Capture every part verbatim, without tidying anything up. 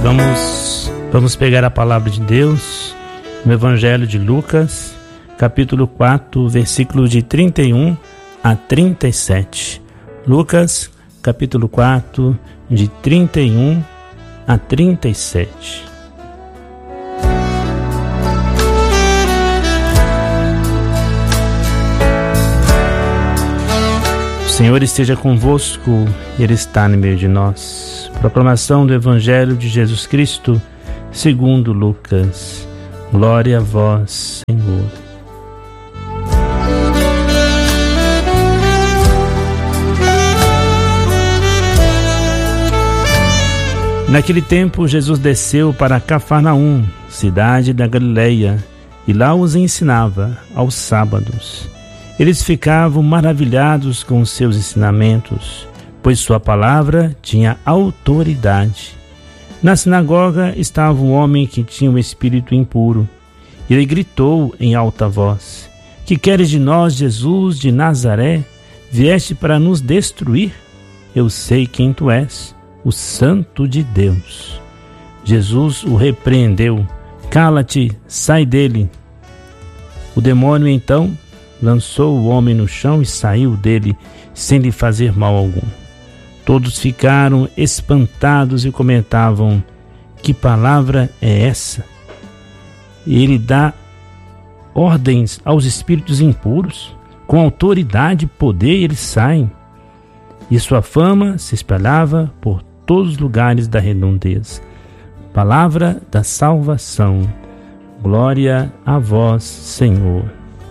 Vamos, vamos pegar a palavra de Deus no Evangelho de Lucas, capítulo quatro, versículos de trinta e um a trinta e sete. Lucas, capítulo quatro, de trinta e um a trinta e sete. O Senhor esteja convosco, Ele está no meio de nós. Proclamação do Evangelho de Jesus Cristo, segundo Lucas. Glória a vós, Senhor. Naquele tempo, Jesus desceu para Cafarnaum, cidade da Galileia, e lá os ensinava aos sábados. Eles ficavam maravilhados com os seus ensinamentos, pois sua palavra tinha autoridade. Na sinagoga estava um homem que tinha um espírito impuro. Ele gritou em alta voz: "Que queres de nós, Jesus de Nazaré? Vieste para nos destruir? Eu sei quem tu és, o Santo de Deus." Jesus o repreendeu: "Cala-te, sai dele." O demônio então lançou o homem no chão e saiu dele, sem lhe fazer mal algum. Todos ficaram espantados e comentavam: "Que palavra é essa? Ele dá ordens aos espíritos impuros, com autoridade e poder eles saem." E sua fama se espalhava por todos os lugares da redondeza. Palavra da salvação. Glória a vós, Senhor.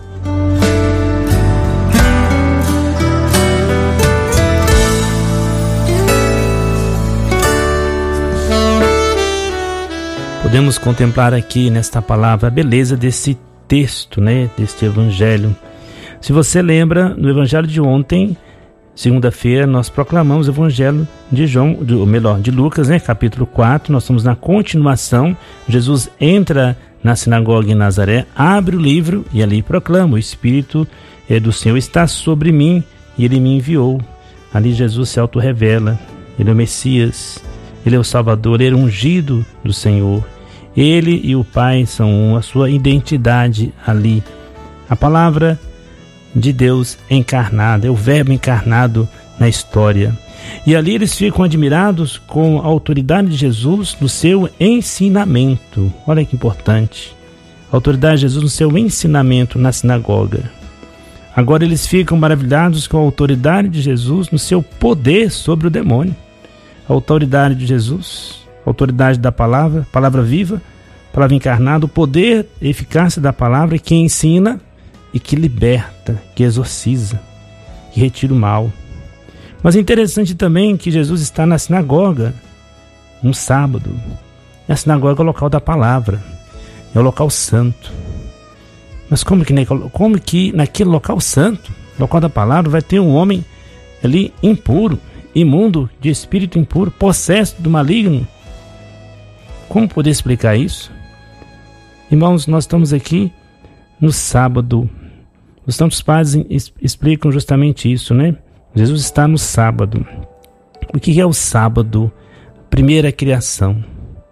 Podemos contemplar aqui nesta palavra a beleza desse texto, né, deste evangelho. Se você lembra, no evangelho de ontem, segunda-feira, nós proclamamos o evangelho de João, ou melhor, de Lucas, né, capítulo quatro. Nós estamos na continuação. Jesus entra na sinagoga em Nazaré, abre o livro e ali proclama: "O Espírito do Senhor está sobre mim e Ele me enviou." Ali Jesus se autorrevela. Ele é o Messias, Ele é o Salvador, Ele é o ungido do Senhor. Ele e o Pai são um, a sua identidade ali. A palavra de Deus encarnada, é o verbo encarnado na história. E ali eles ficam admirados com a autoridade de Jesus no seu ensinamento. Olha que importante. A autoridade de Jesus no seu ensinamento na sinagoga. Agora eles ficam maravilhados com a autoridade de Jesus no seu poder sobre o demônio. A autoridade de Jesus, a autoridade da palavra, palavra viva, palavra encarnada, o poder e eficácia da palavra que ensina e que liberta, que exorciza, que retira o mal. Mas é interessante também que Jesus está na sinagoga, no sábado. A sinagoga é o local da palavra, é o local santo. Mas como que, como que naquele local santo, local da palavra, vai ter um homem ali impuro, imundo, de espírito impuro, possesso do maligno? Como poder explicar isso? Irmãos, nós estamos aqui no sábado. Os santos padres explicam justamente isso, né? Jesus está no sábado. O que é o sábado? Primeira criação.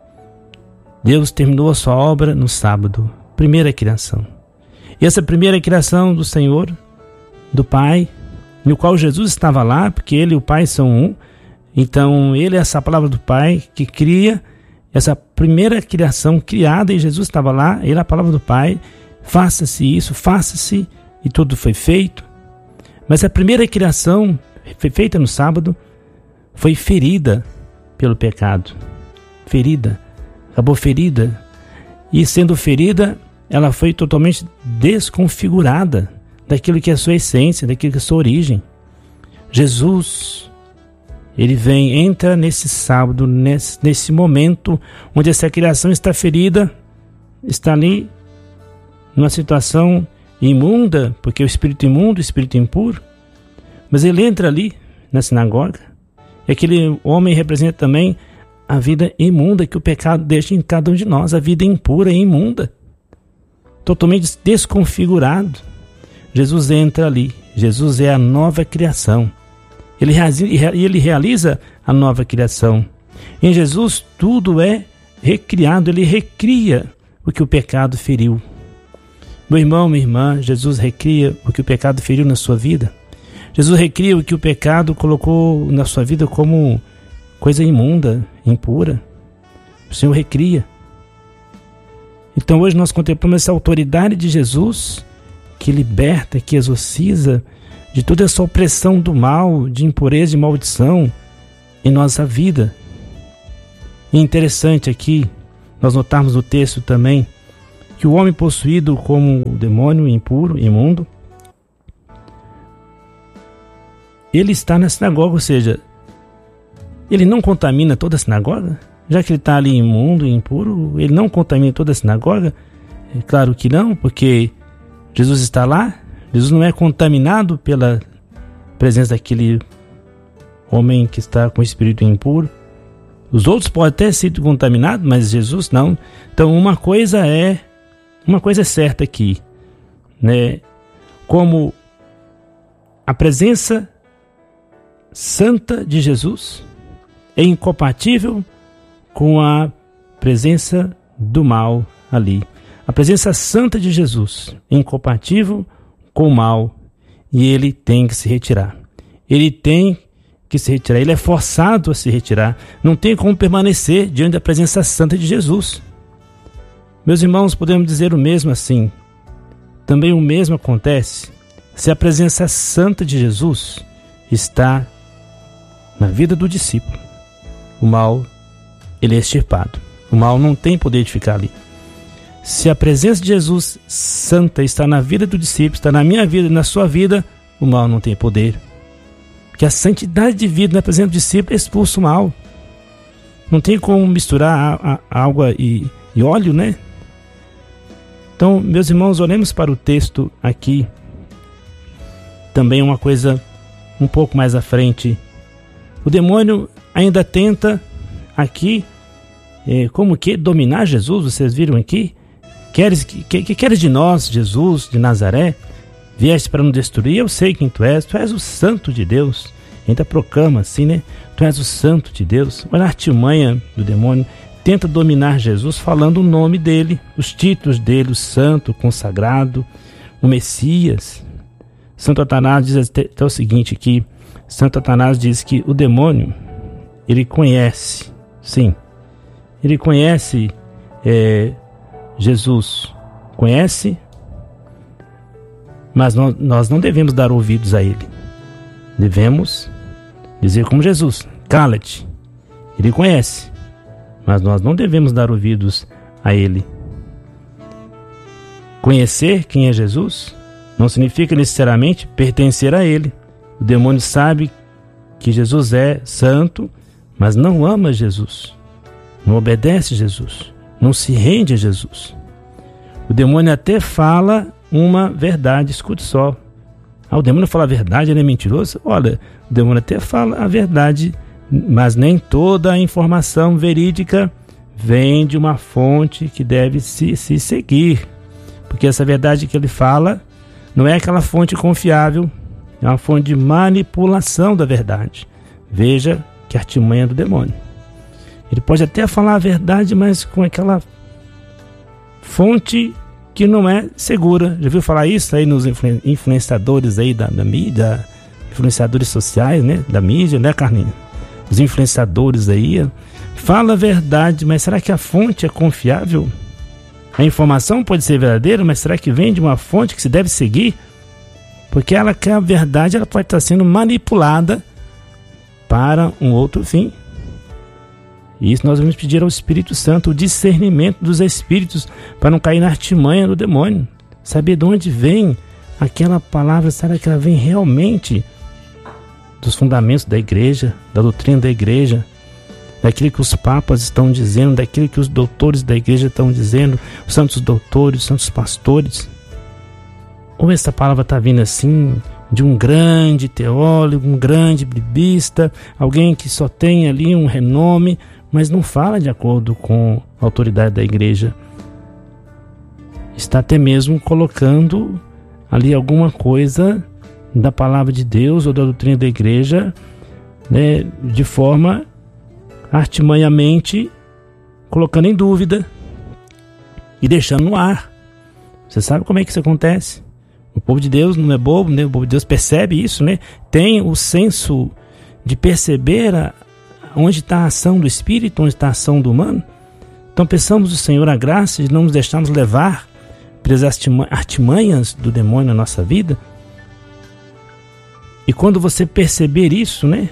Deus terminou a sua obra no sábado. Primeira criação. E essa primeira criação do Senhor, do Pai, no qual Jesus estava lá, porque Ele e o Pai são um. Então, Ele é essa palavra do Pai que cria essa primeira criação criada, e Jesus estava lá. Ele é a palavra do Pai. Faça-se isso, faça-se, e tudo foi feito. Mas a primeira criação, feita no sábado, foi ferida pelo pecado. Ferida. Acabou ferida. E sendo ferida, ela foi totalmente desconfigurada daquilo que é a sua essência, daquilo que é a sua origem. Jesus, Ele vem, entra nesse sábado, nesse, nesse momento onde essa criação está ferida, está ali numa situação imunda, porque o espírito imundo, o espírito impuro. Mas Ele entra ali na sinagoga, e aquele homem representa também a vida imunda que o pecado deixa em cada um de nós, a vida impura e imunda, totalmente desconfigurado. Jesus entra ali. Jesus é a nova criação. Ele, ele realiza a nova criação. Em Jesus tudo é recriado, ele recria o que o pecado feriu. Meu irmão, minha irmã, Jesus recria o que o pecado feriu na sua vida. Jesus recria o que o pecado colocou na sua vida como coisa imunda, impura. O Senhor recria. Então hoje nós contemplamos essa autoridade de Jesus que liberta, que exorciza de toda essa opressão do mal, de impureza e maldição em nossa vida. E interessante aqui, nós notarmos no texto também, que o homem possuído como o demônio impuro, imundo, ele está na sinagoga, ou seja, ele não contamina toda a sinagoga? Já que ele está ali imundo e impuro, ele não contamina toda a sinagoga? É claro que não, porque Jesus está lá, Jesus não é contaminado pela presença daquele homem que está com o espírito impuro. Os outros podem ter sido contaminados, mas Jesus não. Então uma coisa é, uma coisa é certa aqui, né? Como a presença santa de Jesus é incompatível com a presença do mal ali. A presença santa de Jesus é incompatível com o mal e ele tem que se retirar. Ele tem que se retirar. Ele é forçado a se retirar. Não tem como permanecer diante da presença santa de Jesus. Meus irmãos, podemos dizer o mesmo assim. Também o mesmo acontece se a presença santa de Jesus está na vida do discípulo. O mal, ele é extirpado. O mal não tem poder de ficar ali. Se a presença de Jesus santa está na vida do discípulo, está na minha vida e na sua vida, o mal não tem poder. Porque a santidade de vida na presença do discípulo expulsa o mal. Não tem como misturar a, a, água e, e óleo, né? Então, meus irmãos, olhemos para o texto aqui. Também uma coisa um pouco mais à frente. O demônio ainda tenta aqui, eh, como que dominar Jesus, vocês viram aqui? Queres, que, que queres de nós, Jesus de Nazaré? Vieste para nos destruir? Eu sei quem tu és, tu és o santo de Deus. Ainda proclama assim, né? Tu és o santo de Deus. Olha a artimanha do demônio, tenta dominar Jesus falando o nome dele, os títulos dele, o santo, o consagrado, o Messias. Santo Satanás diz até, até o seguinte aqui, Santo Satanás diz que o demônio, ele conhece, sim, ele conhece é, Jesus, conhece, mas nós, nós não devemos dar ouvidos a ele. Devemos dizer como Jesus, cala-te. Ele conhece, mas nós não devemos dar ouvidos a ele. Conhecer quem é Jesus não significa necessariamente pertencer a ele. O demônio sabe que Jesus é santo, mas não ama Jesus, não obedece a Jesus, não se rende a Jesus. O demônio até fala uma verdade, escute só. Ah, o demônio fala a verdade, ele é mentiroso? Olha, o demônio até fala a verdade, mas nem toda a informação verídica vem de uma fonte que deve se, se seguir. Porque essa verdade que ele fala não é aquela fonte confiável, é uma fonte de manipulação da verdade. Veja que artimanha do demônio. Ele pode até falar a verdade, mas com aquela fonte que não é segura. Já viu falar isso aí nos influenciadores aí da, da mídia, influenciadores sociais, né? Da mídia, né, Carlinhos? Os influenciadores aí, fala a verdade, mas será que a fonte é confiável? A informação pode ser verdadeira, mas será que vem de uma fonte que se deve seguir? Porque ela quer a verdade, ela pode estar sendo manipulada para um outro fim. E isso nós vamos pedir ao Espírito Santo, o discernimento dos espíritos, para não cair na artimanha do demônio. Saber de onde vem aquela palavra, será que ela vem realmente dos fundamentos da igreja, da doutrina da igreja, daquilo que os papas estão dizendo, daquilo que os doutores da igreja estão dizendo, os santos doutores, os santos pastores? Ou essa palavra está vindo assim de um grande teólogo, um grande biblista, alguém que só tem ali um renome, mas não fala de acordo com a autoridade da igreja? Está até mesmo colocando ali alguma coisa da palavra de Deus ou da doutrina da igreja, né, de forma artimanhamente colocando em dúvida e deixando no ar. Você sabe como é que isso acontece? O povo de Deus não é bobo, né? O povo de Deus percebe isso, né? Tem o senso de perceber a, onde está a ação do Espírito, onde está a ação do humano. Então peçamos ao Senhor a graça de não nos deixarmos levar pelas artimanhas do demônio na nossa vida. E quando você perceber isso, né?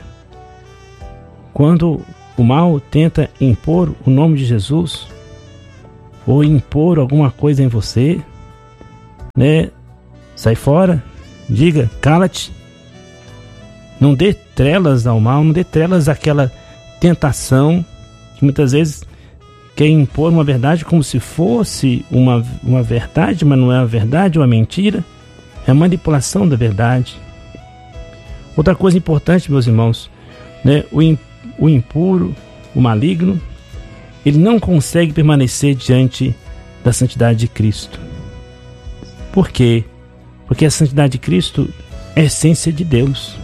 Quando o mal tenta impor o nome de Jesus, ou impor alguma coisa em você, né? Sai fora, diga, cala-te. Não dê trelas ao mal, não dê trelas àquela tentação que muitas vezes quer impor uma verdade como se fosse uma, uma verdade, mas não é uma verdade, é uma mentira. É a manipulação da verdade. Outra coisa importante, meus irmãos, né? O, o impuro, o maligno, ele não consegue permanecer diante da santidade de Cristo. Por quê? Porque a santidade de Cristo é a essência de Deus.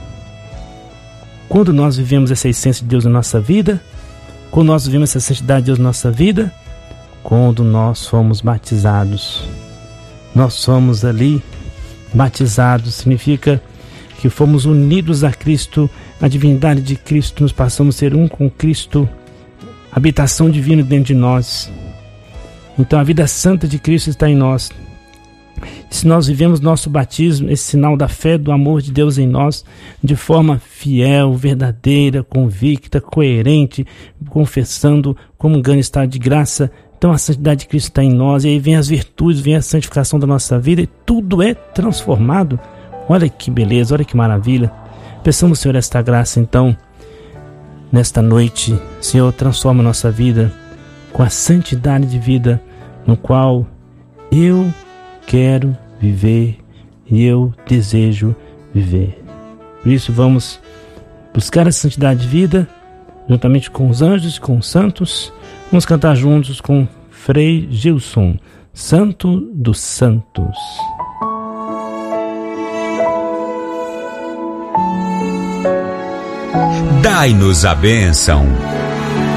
Quando nós vivemos essa essência de Deus na nossa vida, quando nós vivemos essa santidade de Deus na nossa vida, quando nós somos batizados. Nós somos ali batizados, significa que fomos unidos a Cristo, a divindade de Cristo, nos passamos a ser um com Cristo, habitação divina dentro de nós. Então a vida santa de Cristo está em nós. Se nós vivemos nosso batismo, esse sinal da fé, do amor de Deus em nós, de forma fiel, verdadeira, convicta, coerente, confessando como um grande estado de graça, então a santidade de Cristo está em nós, e aí vem as virtudes, vem a santificação da nossa vida, e tudo é transformado. Olha que beleza, olha que maravilha. Peçamos, Senhor, esta graça, então, nesta noite. Senhor, transforma a nossa vida com a santidade de vida no qual eu quero viver e eu desejo viver. Por isso vamos buscar a santidade de vida juntamente com os anjos e com os santos. Vamos cantar juntos com Frei Gilson, Santo dos Santos. Dai-nos a bênção.